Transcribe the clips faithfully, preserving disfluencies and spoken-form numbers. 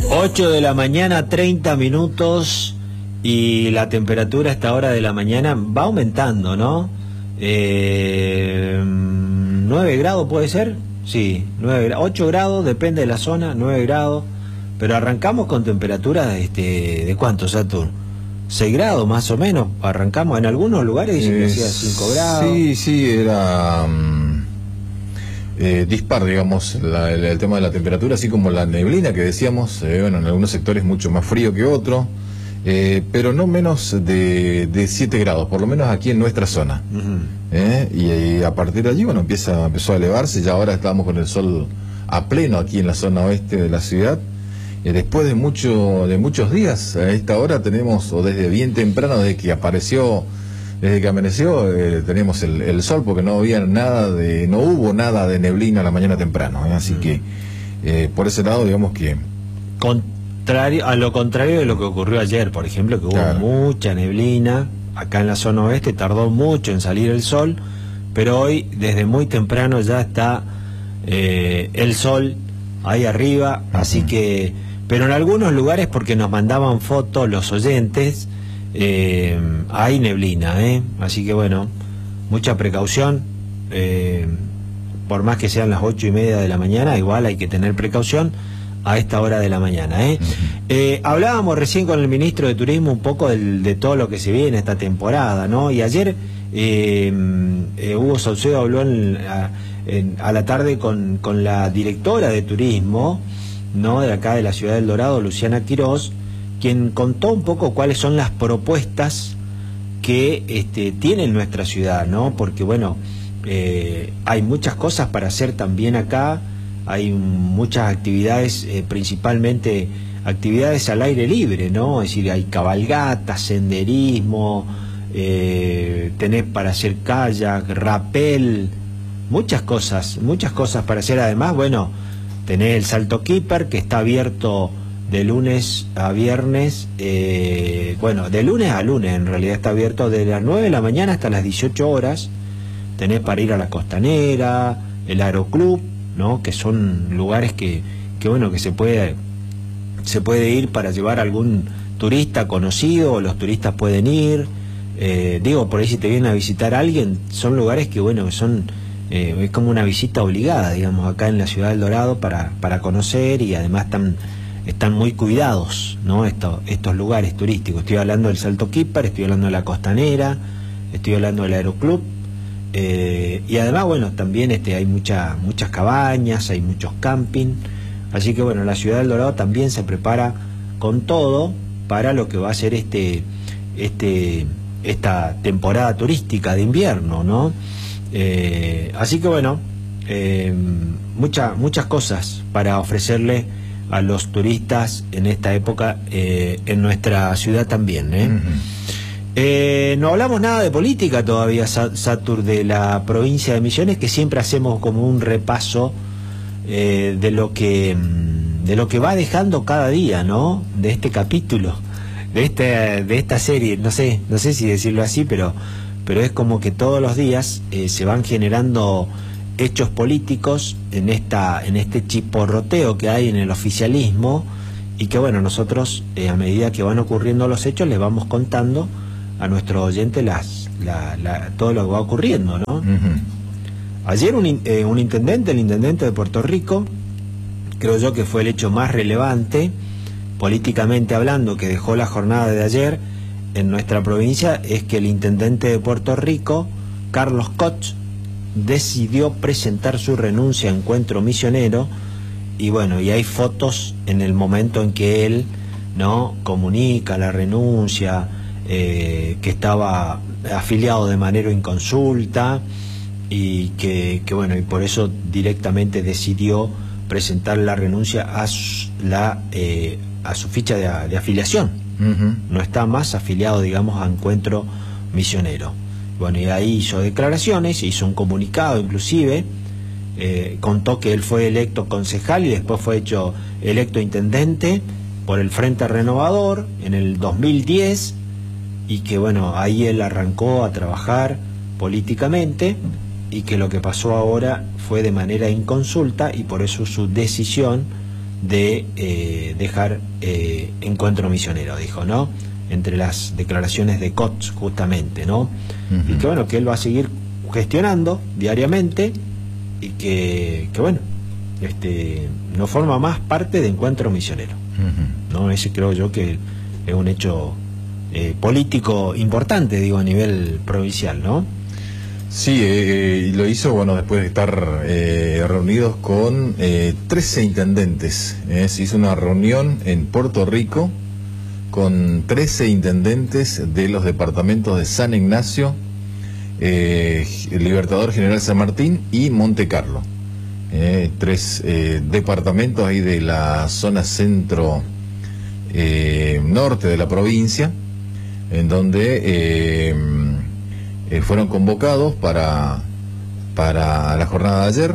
ocho de la mañana, treinta minutos, y la temperatura a esta hora de la mañana va aumentando, ¿no? Eh, nueve grados puede ser, sí, nueve, ocho grados, depende de la zona, nueve grados, pero arrancamos con temperaturas este, ¿de cuánto, Saturn? seis grados más o menos, arrancamos en algunos lugares, dicen que hacía cinco grados. Sí, sí, era um, eh, dispar, digamos, la, el, el tema de la temperatura, así como la neblina que decíamos, eh, bueno, en algunos sectores mucho más frío que otro, eh, pero no menos de, de siete grados, por lo menos aquí en nuestra zona. Uh-huh. eh, y, y a partir de allí, bueno, empieza, empezó a elevarse, ya ahora estamos con el sol a pleno aquí en la zona oeste de la ciudad. Eh, después de mucho de muchos días, a esta hora tenemos, o desde bien temprano, desde que apareció, desde que amaneció, eh, tenemos el, el sol, porque no había nada de, no hubo nada de neblina a la mañana temprano, ¿eh? Así mm. que eh, por ese lado, digamos que contrario a lo contrario de lo que ocurrió ayer, por ejemplo, que hubo claro. mucha neblina acá en la zona oeste, tardó mucho en salir el sol, pero hoy desde muy temprano ya está eh, el sol ahí arriba, uh-huh. así que pero en algunos lugares, porque nos mandaban fotos los oyentes, eh, hay neblina, ¿eh? Así que bueno, mucha precaución, eh, por más que sean las ocho y media de la mañana, igual hay que tener precaución a esta hora de la mañana, ¿eh? Uh-huh. Eh, hablábamos recién con el ministro de Turismo un poco del, de todo lo que se viene esta temporada, ¿no? Y ayer eh, eh, Hugo Saucedo habló en, a, en, a la tarde con, con la directora de Turismo, ¿no?, de acá de la ciudad del Dorado, Luciana Quirós, quien contó un poco cuáles son las propuestas que este, tiene nuestra ciudad, ¿no? Porque bueno, eh, hay muchas cosas para hacer también acá, hay muchas actividades, eh, principalmente actividades al aire libre, ¿no? Es decir, hay cabalgatas, senderismo, eh, tenés para hacer kayak, rapel, muchas cosas, muchas cosas para hacer. Además, bueno, tenés el Salto Keeper, que está abierto de lunes a viernes, eh, bueno, de lunes a lunes en realidad está abierto de las nueve de la mañana hasta las dieciocho horas. Tenés para ir a la Costanera, el Aeroclub, ¿no?, que son lugares que, que bueno, que se puede, se puede ir para llevar a algún turista conocido, los turistas pueden ir, eh, digo, por ahí si te viene a visitar a alguien, son lugares que bueno, que son... Eh, es como una visita obligada, digamos, acá en la ciudad del Dorado para, para conocer, y además están, están muy cuidados, ¿no?, Esto, estos lugares turísticos. Estoy hablando del Salto Keeper, estoy hablando de la Costanera, estoy hablando del Aeroclub, eh, y además, bueno, también este, hay mucha, muchas cabañas, hay muchos camping, así que bueno, la ciudad del Dorado también se prepara con todo para lo que va a ser este, este, esta temporada turística de invierno, ¿no? Eh, así que bueno, eh, mucha, muchas cosas para ofrecerle a los turistas en esta época, eh, en nuestra ciudad también, ¿eh? Uh-huh. Eh, no hablamos nada de política todavía, Satur, de la provincia de Misiones, que siempre hacemos como un repaso eh, de lo que de lo que va dejando cada día, ¿no?, de este capítulo, de esta, de esta serie, no sé, no sé si decirlo así, pero pero es como que todos los días eh, se van generando hechos políticos en esta en este chiporroteo que hay en el oficialismo, y que bueno, nosotros eh, a medida que van ocurriendo los hechos les vamos contando a nuestros oyentes las, la, la, todo lo que va ocurriendo, ¿no? Uh-huh. Ayer un, eh, un intendente, el intendente de Puerto Rico, creo yo que fue el hecho más relevante políticamente hablando que dejó la jornada de ayer en nuestra provincia, es que el intendente de Puerto Rico, Carlos Koch, decidió presentar su renuncia a Encuentro Misionero, y bueno, y hay fotos en el momento en que él, ¿no?, comunica la renuncia, eh, que estaba afiliado de manera inconsulta, y que, que bueno, y por eso directamente decidió presentar la renuncia a su, la, eh, a su ficha de, de afiliación. Uh-huh. No está más afiliado, digamos, a Encuentro Misionero. Bueno, y ahí hizo declaraciones, hizo un comunicado inclusive, eh, contó que él fue electo concejal y después fue hecho electo intendente por el Frente Renovador en el dos mil diez, y que bueno, ahí él arrancó a trabajar políticamente, y que lo que pasó ahora fue de manera inconsulta, y por eso su decisión de eh, dejar eh, Encuentro Misionero, dijo, ¿no? Entre las declaraciones de Cots, justamente, ¿no? Uh-huh. Y que bueno, que él va a seguir gestionando diariamente y que, que bueno, este no forma más parte de Encuentro Misionero. Uh-huh. ¿No? Ese creo yo que es un hecho eh, político importante, digo, a nivel provincial, ¿no? Sí, eh, lo hizo, bueno, después de estar eh, reunidos con eh, trece intendentes. Eh, se hizo una reunión en Puerto Rico con trece intendentes de los departamentos de San Ignacio, eh, Libertador General San Martín y Monte Carlo. Eh, tres eh, departamentos ahí de la zona centro eh, norte de la provincia, en donde eh, eh, fueron convocados para, para la jornada de ayer,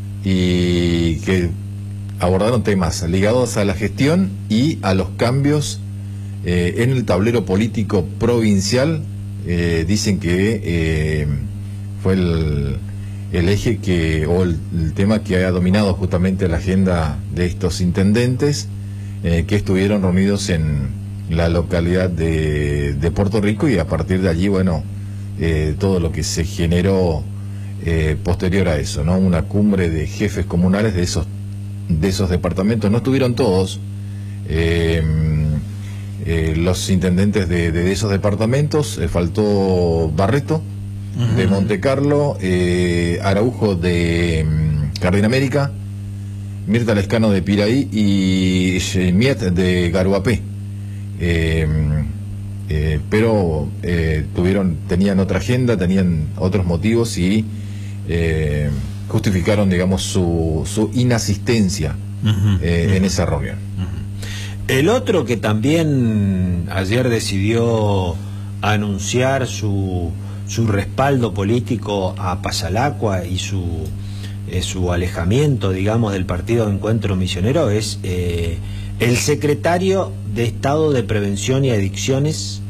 y que abordaron temas ligados a la gestión y a los cambios eh, en el tablero político provincial. Eh, dicen que eh, fue el, el eje que, o el, el tema que ha dominado justamente la agenda de estos intendentes, eh, que estuvieron reunidos en la localidad de, de Puerto Rico, y a partir de allí, bueno, eh, todo lo que se generó eh, posterior a eso, ¿no? Una cumbre de jefes comunales de esos, de esos departamentos. No estuvieron todos eh, eh, los intendentes de, de esos departamentos. Eh, faltó Barreto, uh-huh, de Monte Carlo, eh, Araujo de um, Cardinamérica, Mirta Lescano de Piraí y eh, Miet de Garuapé. Eh, eh, pero eh, tuvieron, tenían otra agenda, tenían otros motivos y eh, justificaron, digamos, su, su inasistencia uh-huh, eh, uh-huh. en esa reunión. Uh-huh. El otro que también ayer decidió anunciar su, su respaldo político a Pasalacua y su, eh, su alejamiento, digamos, del Partido de Encuentro Misionero es eh, el secretario de Estado de Prevención y Adicciones,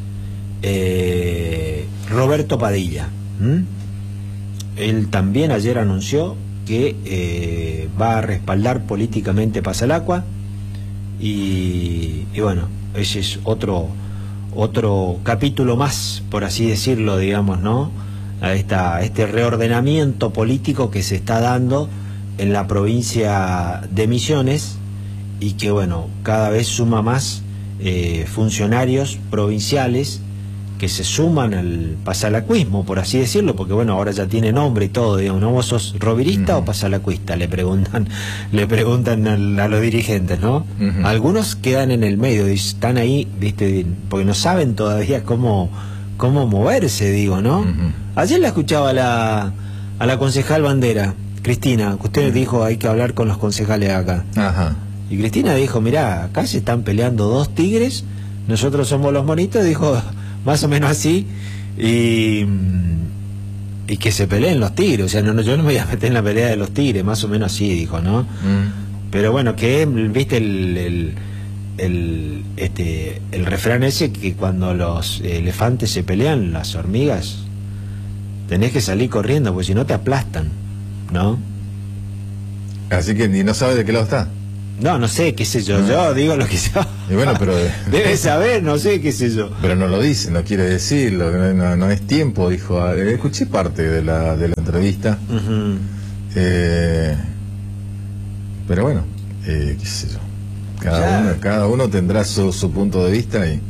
eh, Roberto Padilla. ¿Mm? Él también ayer anunció que eh, va a respaldar políticamente Pasalacua, y, y bueno, ese es otro otro capítulo más, por así decirlo, digamos, ¿no? A esta, a este reordenamiento político que se está dando en la provincia de Misiones, y que bueno, cada vez suma más eh, funcionarios provinciales que se suman al pasalacuismo, por así decirlo, porque bueno, ahora ya tiene nombre y todo, digamos, ¿no? ¿Vos sos rovirista uh-huh. o pasalacuista? Le preguntan, le preguntan a, a los dirigentes, ¿no? Uh-huh. Algunos quedan en el medio, están ahí, viste, porque no saben todavía cómo, cómo moverse, digo, ¿no? Uh-huh. Ayer la escuchaba a la, a la concejal Bandera, Cristina, que usted uh-huh. dijo hay que hablar con los concejales acá. Ajá. Uh-huh. Y Cristina dijo, mirá, acá se están peleando dos tigres, nosotros somos los monitos, dijo, más o menos así, y, y que se peleen los tigres, o sea, no, no, yo no me voy a meter en la pelea de los tigres, más o menos así, dijo, ¿no? Mm. Pero bueno, que viste el, el, el, este, el refrán ese, que cuando los elefantes se pelean, las hormigas, tenés que salir corriendo, porque si no te aplastan, ¿no? Así que ni no sabe de qué lado está. No, no sé, qué sé yo, yo digo lo que yo... Y bueno, pero... Debe saber, no sé, qué sé yo. Pero no lo dice, no quiere decirlo, no, no, no es tiempo, dijo. Escuché parte de la, de la entrevista. Uh-huh. Eh, pero bueno, eh, qué sé yo. Cada uno, cada uno tendrá su, su punto de vista y...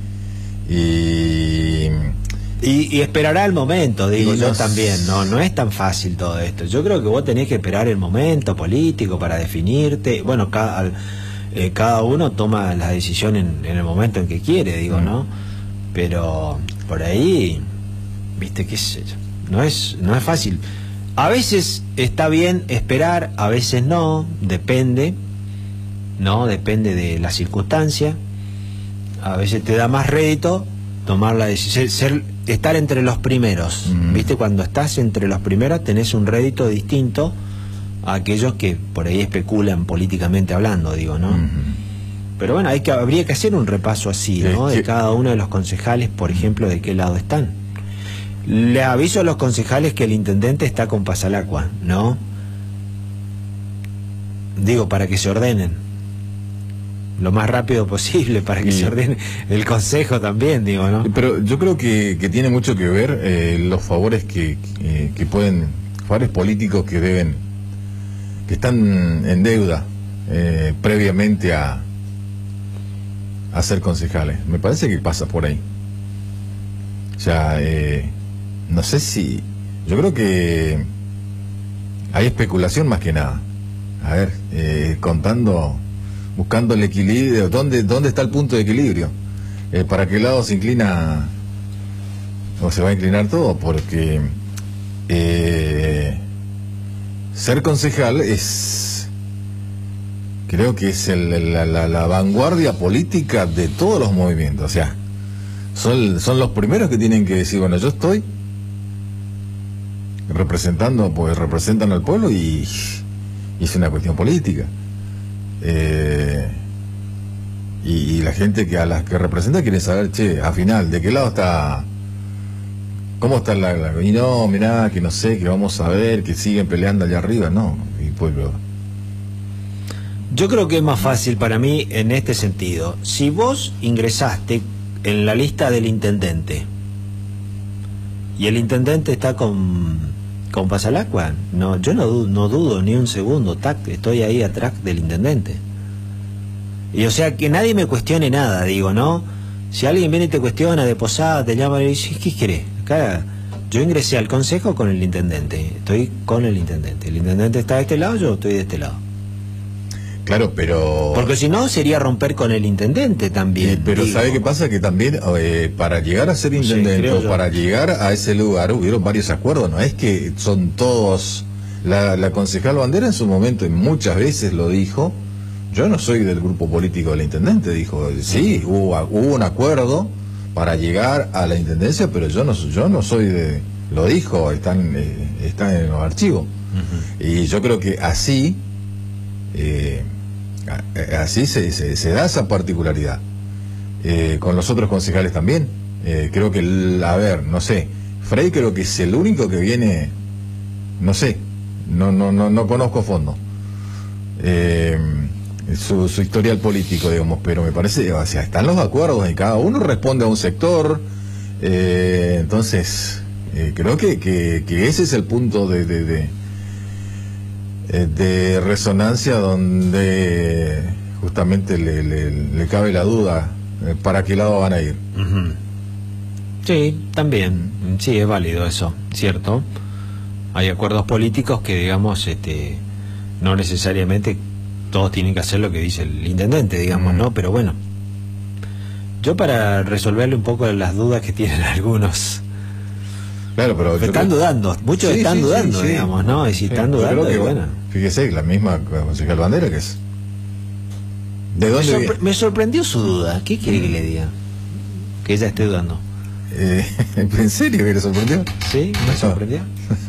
y Y, y esperará el momento, digo yo también, no no es tan fácil todo esto. Yo creo que vos tenés que esperar el momento político para definirte. Bueno, cada, eh, cada uno toma la decisión en, en el momento en que quiere, digo, ¿no? Pero por ahí, viste, qué sé yo, no es, no es fácil. A veces está bien esperar, a veces no, depende, ¿no? Depende de la circunstancia. A veces te da más rédito tomar la decisión, ser, estar entre los primeros, uh-huh. ¿viste? Cuando estás entre los primeros tenés un rédito distinto a aquellos que por ahí especulan políticamente hablando, digo, ¿no? Uh-huh. Pero bueno, hay que, habría que hacer un repaso así, ¿no? De cada uno de los concejales, por ejemplo, de qué lado están. Le aviso a los concejales que el intendente está con Pasalacua, ¿no? Digo, para que se ordenen. lo más rápido posible para que sí. se ordene el consejo también, digo, ¿no? Pero yo creo que, que tiene mucho que ver eh, los favores que, que, que pueden, favores políticos que deben, que están en deuda eh, previamente a, a ser concejales. Me parece que pasa por ahí. O sea, eh, no sé si, yo creo que hay especulación más que nada. A ver, eh, contando, buscando el equilibrio, ¿dónde, dónde está el punto de equilibrio? Eh, ¿Para qué lado se inclina o se va a inclinar todo? Porque eh, ser concejal es, creo que es el, la, la, la vanguardia política de todos los movimientos. O sea, son, son los primeros que tienen que decir, bueno, yo estoy representando, pues representan al pueblo y... y es una cuestión política eh, y, y la gente que a las que representa quiere saber, che, al final, ¿de qué lado está? ¿Cómo está la, la y no, mirá, que no sé, que vamos a ver, que siguen peleando allá arriba? No, y pues yo creo que es más fácil para mí en este sentido. Si vos ingresaste en la lista del intendente y el intendente está con con Pasalacqua, no, yo no dudo, no dudo ni un segundo, tac, estoy ahí atrás del intendente. Y o sea, que nadie me cuestione nada, digo, ¿no? Si alguien viene y te cuestiona de Posada, te llama y dice, ¿qué querés? Acá yo ingresé al consejo con el intendente, estoy con el intendente. El intendente está de este lado, yo estoy de este lado. Claro, pero... porque si no, sería romper con el intendente también. Sí, pero digo, ¿sabe qué pasa? Que también eh, para llegar a ser intendente, sí, o para llegar a ese lugar, hubieron varios acuerdos. No es que son todos... La, la concejal Bandera en su momento, y muchas veces lo dijo, yo no soy del grupo político del intendente, dijo. Sí, hubo, hubo un acuerdo para llegar a la intendencia, pero yo no, yo no soy de... Lo dijo, están, eh, están en los archivos. Uh-huh. Y yo creo que así... Eh, así se, se, se da esa particularidad eh, con los otros concejales también. Eh, creo que, el, a ver, no sé, Frey creo que es el único que viene, no sé, no no no no conozco a fondo eh, su, su historial político, digamos, pero me parece, o sea, están los acuerdos y cada uno responde a un sector. Eh, entonces, eh, creo que, que, que ese es el punto de, de, de de resonancia donde justamente le, le, le cabe la duda para qué lado van a ir. Uh-huh. Sí, también, sí, es válido eso, cierto. Hay acuerdos políticos que, digamos, este, no necesariamente todos tienen que hacer lo que dice el intendente, digamos, uh-huh. ¿no? Pero bueno, yo para resolverle un poco las dudas que tienen algunos... Claro, pero están creo... dudando, muchos sí, están sí, dudando, sí, digamos, ¿no? Y si sí, están dudando, que, bueno. Fíjese, la misma concejal Bandera que es. ¿De dónde me, sorpre me sorprendió su duda. ¿Qué quiere mm. que le diga? Que ella esté dudando. Eh, ¿En serio que le sorprendió? Sí, me sorprendió.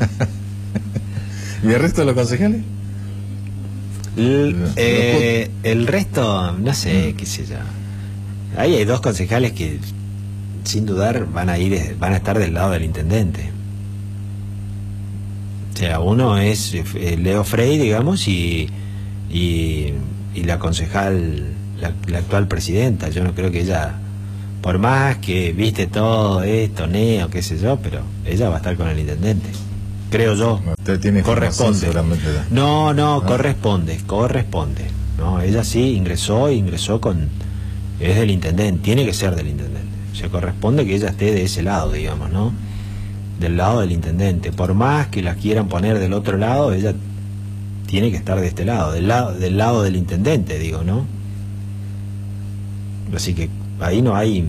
¿Y el resto de los concejales? El, eh, el resto, no sé, mm. qué sé yo. Ahí hay dos concejales que sin dudar van a ir, van a estar del lado del intendente. O sea, uno es eh, Leo Frey, digamos, y, y, y la concejal, la, la actual presidenta. Yo no creo que ella, por más que viste todo esto, neo, qué sé yo, pero ella va a estar con el intendente. Creo yo. Usted tiene corresponde. No, no, ¿Ah? corresponde, corresponde. No, ella sí ingresó, ingresó con, es del intendente, tiene que ser del intendente. Se corresponde que ella esté de ese lado, digamos, ¿no? Del lado del intendente. Por más que la quieran poner del otro lado, ella tiene que estar de este lado, del lado del lado del intendente, digo, ¿no? Así que ahí no hay...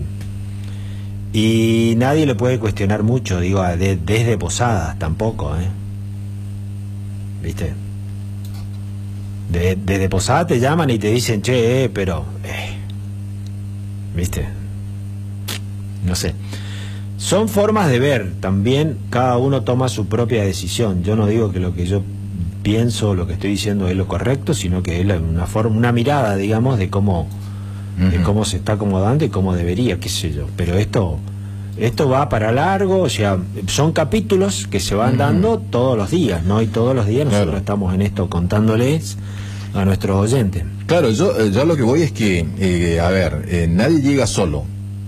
Y nadie le puede cuestionar mucho, digo, de, desde Posadas tampoco, ¿eh? ¿Viste? De, desde Posadas te llaman y te dicen, che, eh, pero... Eh, ¿viste? No sé. Son formas de ver, también cada uno toma su propia decisión. Yo no digo que lo que yo pienso, lo que estoy diciendo es lo correcto, sino que es una forma, una mirada, digamos, de cómo, uh-huh. de cómo se está acomodando y cómo debería, qué sé yo. Pero esto, esto va para largo, o sea, son capítulos que se van uh-huh. dando todos los días, ¿no? Y todos los días nosotros claro. estamos en esto contándoles a nuestros oyentes. Claro, yo, yo lo que voy es que, eh, a ver, eh, nadie llega solo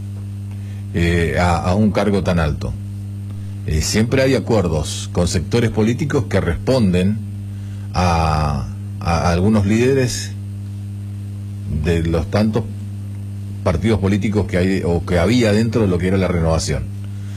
eh, a, a un cargo tan alto. Eh, siempre hay acuerdos con sectores políticos que responden a, a algunos líderes de los tantos partidos políticos que hay o que había dentro de lo que era la renovación.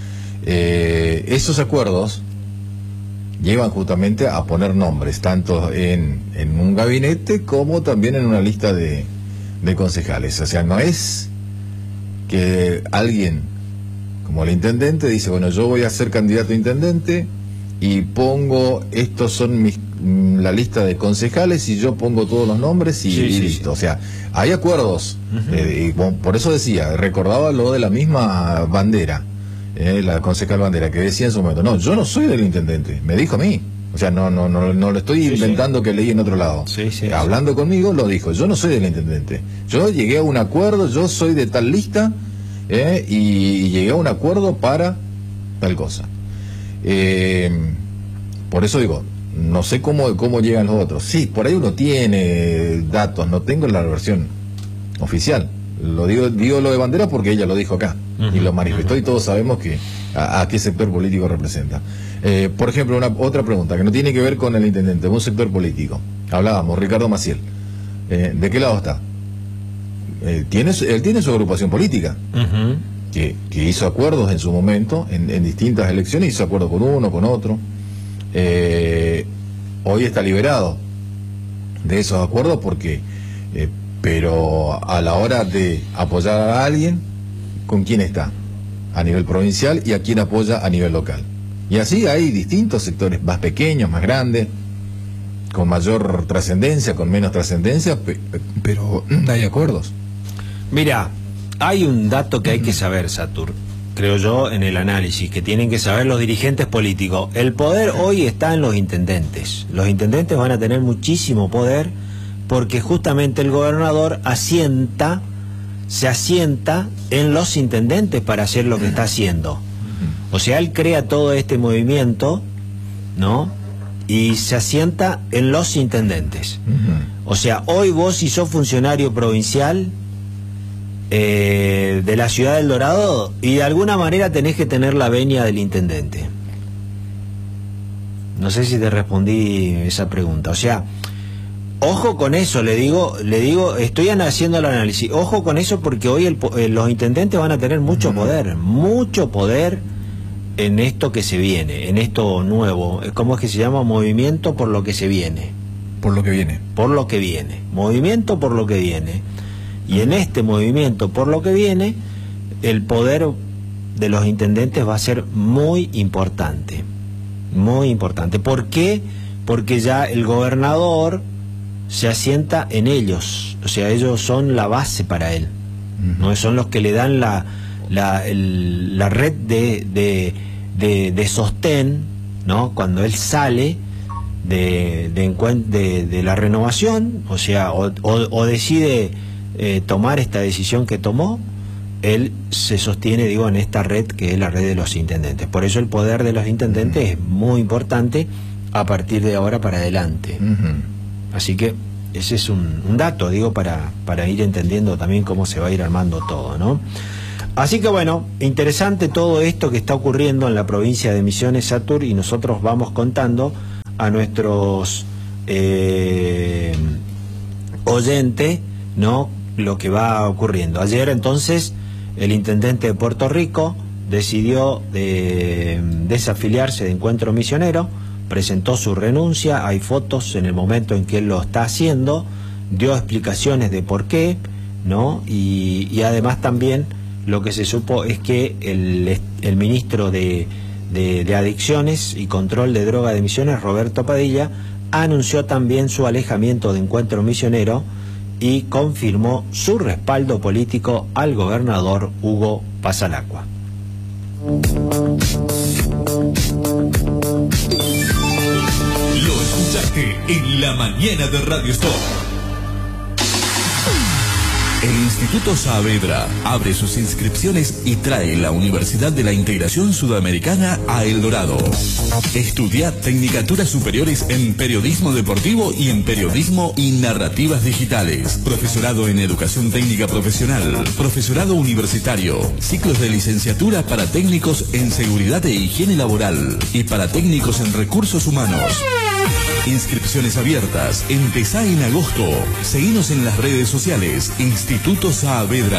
Eh, esos acuerdos llevan justamente a poner nombres, tanto en, en un gabinete como también en una lista de, de concejales. O sea, no es que alguien, como el intendente, dice, bueno, yo voy a ser candidato a intendente y pongo, estos son mis, la lista de concejales y yo pongo todos los nombres y, sí, y sí, listo. sí. O sea, hay acuerdos. Uh-huh. eh, y por eso decía, recordaba lo de la misma bandera. Eh, la concejal Bandera, que decía en su momento, no, yo no soy del intendente, me dijo a mí, o sea, no no no no lo estoy sí, inventando sí. que leí en otro lado, sí, sí, eh, hablando sí. conmigo lo dijo, yo no soy del intendente, yo llegué a un acuerdo, yo soy de tal lista eh, y, y llegué a un acuerdo para tal cosa. Eh, por eso digo, no sé cómo, cómo llegan los otros, sí, por ahí uno tiene datos, no tengo la versión oficial. Lo digo, digo lo de Bandera porque ella lo dijo acá uh-huh, y lo manifestó uh-huh. y todos sabemos que a, a qué sector político representa. Eh, por ejemplo, una otra pregunta que no tiene que ver con el intendente, un sector político. Hablábamos, Ricardo Maciel. Eh, ¿De qué lado está? Eh, tiene, él tiene su agrupación política uh-huh. que, que hizo acuerdos en su momento, en, en distintas elecciones, hizo acuerdos con uno, con otro. Eh, hoy está liberado de esos acuerdos porque... Eh, pero a la hora de apoyar a alguien, ¿con quién está? A nivel provincial y a quién apoya a nivel local. Y así hay distintos sectores, más pequeños, más grandes, con mayor trascendencia, con menos trascendencia, pero hay acuerdos. Mira, hay un dato que hay que saber, Satur, creo yo, en el análisis, que tienen que saber los dirigentes políticos. El poder hoy está en los intendentes. Los intendentes van a tener muchísimo poder, porque justamente el gobernador asienta, se asienta en los intendentes para hacer lo que está haciendo. O sea, él crea todo este movimiento, ¿no? Y se asienta en los intendentes. O sea, hoy vos, si sos funcionario provincial eh, de la ciudad del Dorado, y de alguna manera tenés que tener la venia del intendente. No sé si te respondí esa pregunta. O sea, ojo con eso, le digo, le digo, estoy haciendo el análisis, ojo con eso porque hoy el, eh, los intendentes van a tener mucho poder, mucho poder en esto que se viene, en esto nuevo. ¿Cómo es que se llama? Movimiento por lo que se viene. Por lo que viene. Por lo que viene. Movimiento por lo que viene. Y en este movimiento por lo que viene, el poder de los intendentes va a ser muy importante. Muy importante. ¿Por qué? Porque ya el gobernador se asienta en ellos, o sea, ellos son la base para él, uh-huh. no son los que le dan la la, el, la red de, de, de, de sostén, ¿no? Cuando él sale de, de, de, de la renovación, o sea, o, o, o decide eh, tomar esta decisión que tomó, él se sostiene, digo, en esta red que es la red de los intendentes. Por eso el poder de los intendentes uh-huh. es muy importante a partir de ahora para adelante. Uh-huh. Así que ese es un, un dato, digo, para, para ir entendiendo también cómo se va a ir armando todo, ¿no? Así que bueno, interesante todo esto que está ocurriendo en la provincia de Misiones, Satur, y nosotros vamos contando a nuestros eh, oyentes, ¿no?, lo que va ocurriendo. Ayer entonces el intendente de Puerto Rico decidió de, desafiliarse de Encuentro Misionero, presentó su renuncia, hay fotos en el momento en que él lo está haciendo, dio explicaciones de por qué, ¿no? Y, y además también lo que se supo es que el, el ministro de, de, de Adicciones y Control de Droga de Misiones, Roberto Padilla, anunció también su alejamiento de Encuentro Misionero y confirmó su respaldo político al gobernador Hugo Pasalacqua. Lo escuchaste en la mañana de Radio Stop. El Instituto Saavedra abre sus inscripciones y trae la Universidad de la Integración Sudamericana a El Dorado. Estudia Tecnicaturas Superiores en Periodismo Deportivo y en Periodismo y Narrativas Digitales. Profesorado en Educación Técnica Profesional. Profesorado Universitario. Ciclos de licenciatura para técnicos en Seguridad e Higiene Laboral y para técnicos en Recursos Humanos. Inscripciones abiertas. Empezá en agosto. Seguinos en las redes sociales. Instituto Saavedra.